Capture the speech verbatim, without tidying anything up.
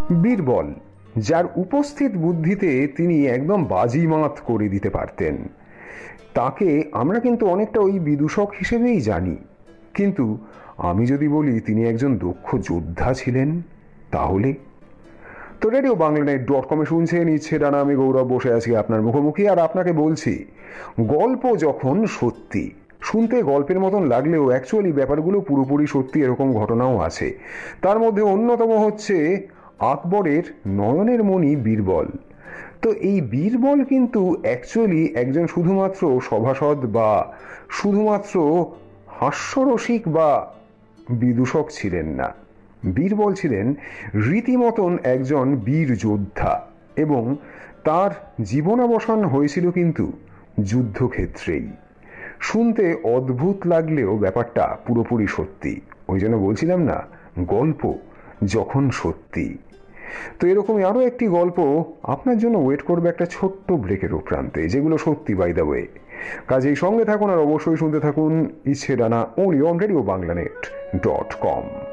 বীরবল, যার উপস্থিত বুদ্ধিতে তিনি একদম বাজিমাত করে দিতে পারতেন, তাকে আমরা কিন্তু অনেকটা ওই বিদূষক হিসেবেই জানি। কিন্তু আমি যদি বলি তিনি একজন দক্ষ যোদ্ধা ছিলেন, তাহলে তো রেডিও বাংলানেট ডট কমে শুনছেন ইচ্ছে ডানা, আমি গৌরব বসে আছি আপনার মুখোমুখি, আর আপনাকে বলছি গল্প যখন সত্যি, শুনতে গল্পের মতন লাগলেও অ্যাকচুয়ালি ব্যাপারগুলো পুরোপুরি সত্যি, এরকম ঘটনাও আছে। তার মধ্যে অন্যতম হচ্ছে আকবরের নয়নের মণি বীরবল। তো এই বীরবল কিন্তু অ্যাকচুয়ালি একজন শুধুমাত্র সভাসদ বা শুধুমাত্র হাস্যরসিক বা বিদূষক ছিলেন না। বীরবল ছিলেন রীতিমতন একজন বীর যোদ্ধা, এবং তার জীবনাবসান হয়েছিল কিন্তু যুদ্ধক্ষেত্রেই। শুনতে অদ্ভুত লাগলেও ব্যাপারটা পুরোপুরি সত্যি। ওই জন্য বলছিলাম না, গল্প যখন সত্যি। তো এরকমই আরও একটি গল্প আপনার জন্য ওয়েট করবে একটা ছোট্ট ব্রেকের প্রান্তে, যেগুলো সত্যি বাই দ্য ওয়ে। কাজেই সঙ্গে থাকুন আর অবশ্যই শুনতে থাকুন ইচ্ছে ডানা, only on radio বাংলানেট dot com.